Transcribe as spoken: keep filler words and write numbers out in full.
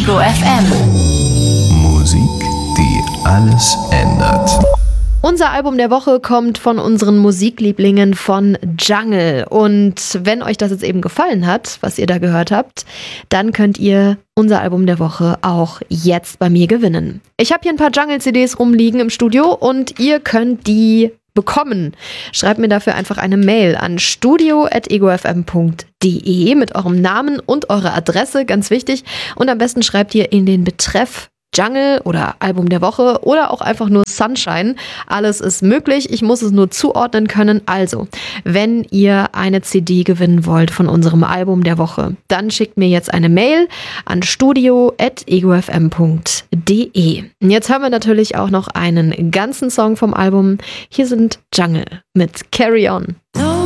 Ego F M. Musik, die alles ändert. Unser Album der Woche kommt von unseren Musiklieblingen von Jungle. Und wenn euch das jetzt eben gefallen hat, was ihr da gehört habt, dann könnt ihr unser Album der Woche auch jetzt bei mir gewinnen. Ich habe hier ein paar Jungle-C Ds rumliegen im Studio und ihr könnt die bekommen. Schreibt mir dafür einfach eine Mail an studio at ego f m punkt d e mit eurem Namen und eurer Adresse, ganz wichtig. Und am besten schreibt ihr in den Betreff Jungle oder Album der Woche oder auch einfach nur Sunshine. Alles ist möglich, ich muss es nur zuordnen können. Also, wenn ihr eine C D gewinnen wollt von unserem Album der Woche, dann schickt mir jetzt eine Mail an studio at ego f m punkt d e. Jetzt hören wir natürlich auch noch einen ganzen Song vom Album. Hier sind Jungle mit Carry On. No